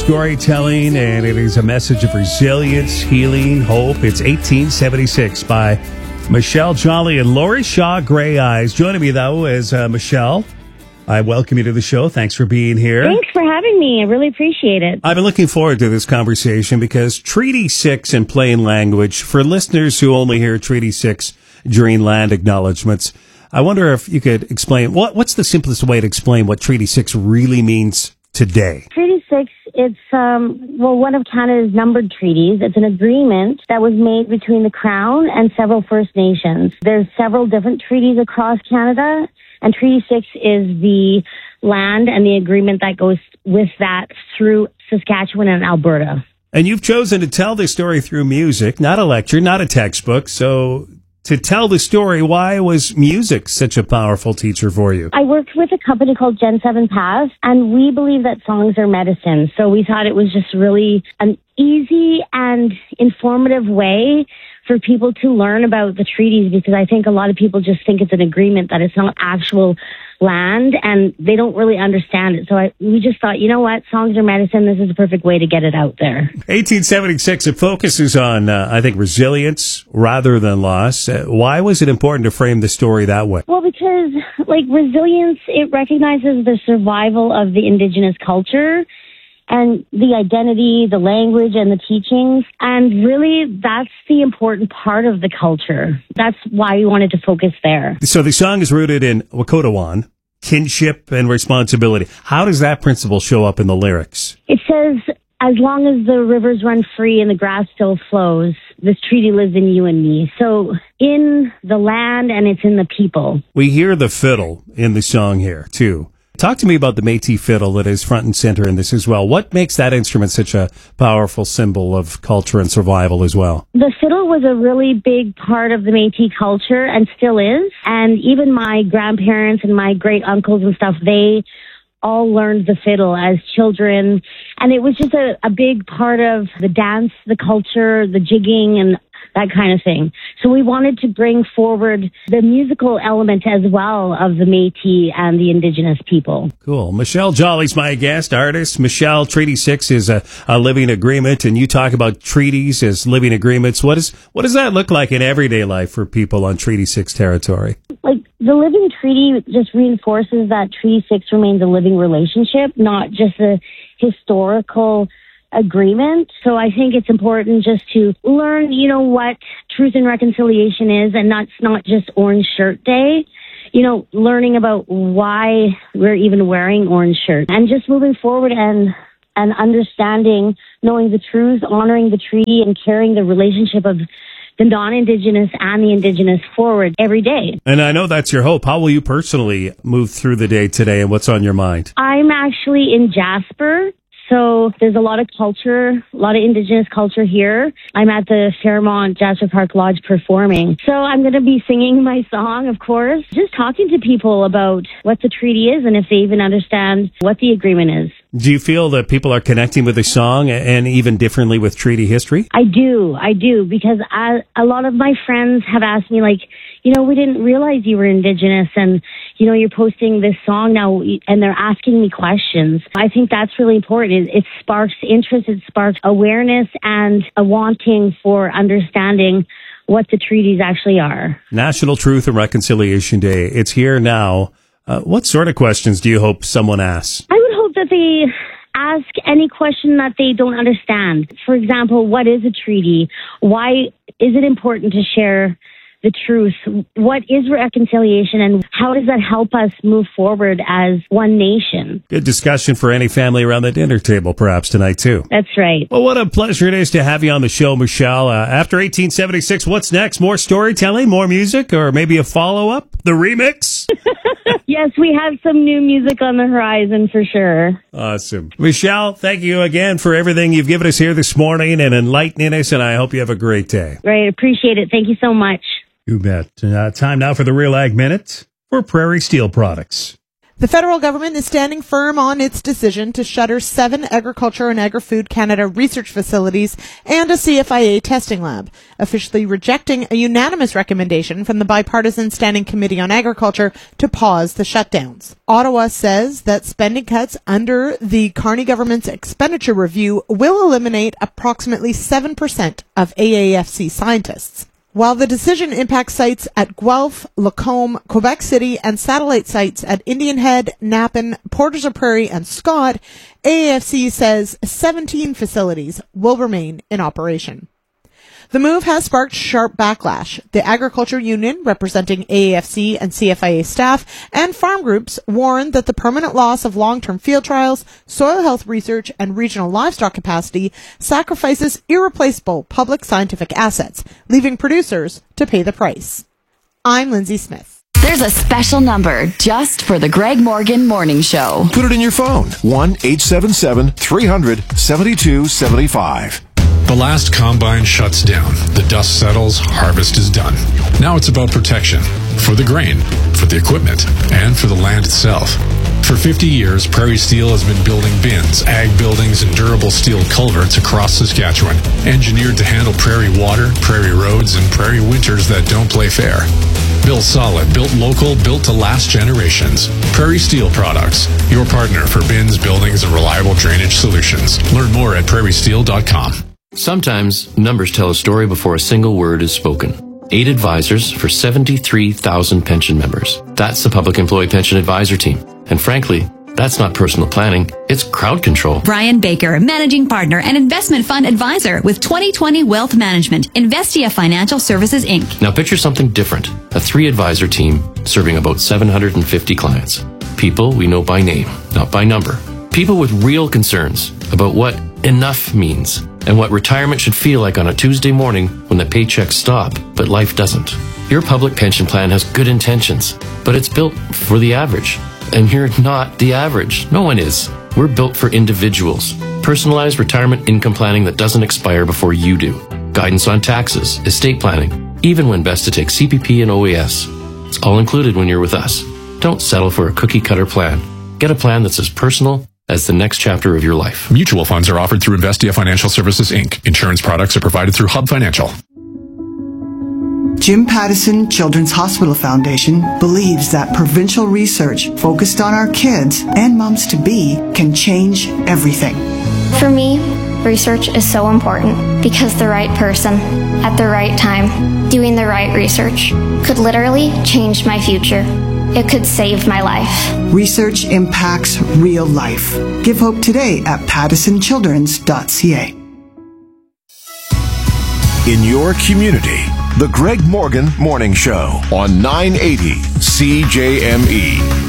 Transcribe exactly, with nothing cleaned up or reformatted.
storytelling, and it is a message of resilience, healing, hope. It's eighteen seventy-six by Michelle Jolly and Lori Shaw, Gray Eyes. Joining me, though, is uh, Michelle. I welcome you to the show. Thanks for being here. Thanks for having me. I really appreciate it. I've been looking forward to this conversation because Treaty six in plain language, for listeners who only hear Treaty six during land acknowledgements, I wonder if you could explain, what what's the simplest way to explain what Treaty six really means today? Treaty six, it's, um, well, one of Canada's numbered treaties. It's an agreement that was made between the Crown and several First Nations. There's several different treaties across Canada, and Treaty six is the land and the agreement that goes with that through Saskatchewan and Alberta. And you've chosen to tell this story through music, not a lecture, not a textbook. So to tell the story, why was music such a powerful teacher for you? I worked with a company called Gen seven Path, and we believe that songs are medicine. So we thought it was just really an easy and informative way for people to learn about the treaties, because I think a lot of people just think it's an agreement, that it's not actual land, and they don't really understand it. So I, we just thought, you know what, songs are medicine. This is a perfect way to get it out there. eighteen seventy-six, it focuses on, uh, I think, resilience rather than loss. Uh, why was it important to frame the story that way? Well, because, like, resilience, it recognizes the survival of the Indigenous culture and the identity, the language, and the teachings. And really, that's the important part of the culture. That's why we wanted to focus there. So the song is rooted in Wakotawan, kinship and responsibility. How does that principle show up in the lyrics? It says, as long as the rivers run free and the grass still flows, this treaty lives in you and me. So in the land, and it's in the people. We hear the fiddle in the song here, too. Talk to me about the Métis fiddle that is front and center in this as well. What makes that instrument such a powerful symbol of culture and survival as well? The fiddle was a really big part of the Métis culture and still is. And even my grandparents and my great uncles and stuff, they all learned the fiddle as children. And it was just a, a big part of the dance, the culture, the jigging, and that kind of thing. So we wanted to bring forward the musical element as well of the Métis and the Indigenous people. Cool. Michelle Jolly's my guest artist. Michelle, Treaty six is a, a living agreement, and you talk about treaties as living agreements. What is what does that look like in everyday life for people on Treaty six territory? Like, the living treaty just reinforces that Treaty six remains a living relationship, not just a historical agreement. So I think it's important just to learn, you know, what truth and reconciliation is, and that's not just Orange Shirt Day. You know, learning about why we're even wearing orange shirts, and just moving forward and and understanding, knowing the truth, honoring the treaty, and carrying the relationship of the non-Indigenous and the Indigenous forward every day. And I know that's your hope. How will you personally move through the day today, and what's on your mind? I'm actually in Jasper. So there's a lot of culture, a lot of Indigenous culture here. I'm at the Fairmont Jasper Park Lodge performing. So I'm going to be singing my song, of course, just talking to people about what the treaty is and if they even understand what the agreement is. Do you feel that people are connecting with the song and even differently with treaty history? I do. I do. Because I, a lot of my friends have asked me, like, you know, we didn't realize you were Indigenous, and, you know, you're posting this song now, and they're asking me questions. I think that's really important. It, it sparks interest, it sparks awareness, and a wanting for understanding what the treaties actually are. National Truth and Reconciliation Day. It's here now. Uh, what sort of questions do you hope someone asks? I would hope that they ask any question that they don't understand. For example, what is a treaty? Why is it important to share the truth? What is reconciliation, and how does that help us move forward as one nation? Good discussion for any family around the dinner table, perhaps tonight too. That's right. Well, what a pleasure it is to have you on the show, Michelle. Uh, after eighteen seventy-six, what's next? More storytelling, more music, or maybe a follow-up? The remix? Yes, we have some new music on the horizon for sure. Awesome. Michelle, thank you again for everything you've given us here this morning and enlightening us, and I hope you have a great day. Great. Appreciate it. Thank you so much. You bet. Uh, time now for the Real Ag Minute for Prairie Steel Products. The federal government is standing firm on its decision to shutter seven Agriculture and Agri-Food Canada research facilities and a C F I A testing lab, officially rejecting a unanimous recommendation from the Bipartisan Standing Committee on Agriculture to pause the shutdowns. Ottawa says that spending cuts under the Carney government's expenditure review will eliminate approximately seven percent of A A F C scientists. While the decision impacts sites at Guelph, Lacombe, Quebec City, and satellite sites at Indian Head, Napan, Porters of Prairie, and Scott, A A F C says seventeen facilities will remain in operation. The move has sparked sharp backlash. The Agriculture Union, representing A A F C and C F I A staff, and farm groups warned that the permanent loss of long-term field trials, soil health research, and regional livestock capacity sacrifices irreplaceable public scientific assets, leaving producers to pay the price. I'm Lindsay Smith. There's a special number just for the Greg Morgan Morning Show. Put it in your phone. one eight seven seven, three hundred, seventy-two seventy-five. The last combine shuts down. The dust settles. Harvest is done. Now it's about protection. For the grain, for the equipment, and for the land itself. For fifty years, Prairie Steel has been building bins, ag buildings, and durable steel culverts across Saskatchewan, engineered to handle prairie water, prairie roads, and prairie winters that don't play fair. Built solid, built local, built to last generations. Prairie Steel Products, your partner for bins, buildings, and reliable drainage solutions. Learn more at prairie steel dot com. Sometimes numbers tell a story before a single word is spoken. Eight advisors for seventy-three thousand pension members. That's the Public Employee Pension Advisor Team. And frankly, that's not personal planning, it's crowd control. Brian Baker, Managing Partner and Investment Fund Advisor with twenty twenty Wealth Management, Investia Financial Services, Incorporated. Now picture something different. A three-advisor team serving about seven hundred fifty clients. People we know by name, not by number. People with real concerns about what enough means and what retirement should feel like on a Tuesday morning when the paychecks stop, but life doesn't. Your public pension plan has good intentions, but it's built for the average. And you're not the average. No one is. We're built for individuals. Personalized retirement income planning that doesn't expire before you do. Guidance on taxes, estate planning, even when best to take C P P and O A S. It's all included when you're with us. Don't settle for a cookie-cutter plan. Get a plan that's as personal as the next chapter of your life. Mutual funds are offered through Investia Financial Services, Incorporated. Insurance products are provided through Hub Financial. Jim Pattison Children's Hospital Foundation believes that provincial research focused on our kids and moms-to-be can change everything. For me, research is so important because the right person at the right time doing the right research could literally change my future. It could save my life. Research impacts real life. Give hope today at pattison childrens dot c a. In your community, the Greg Morgan Morning Show on nine eighty C J M E.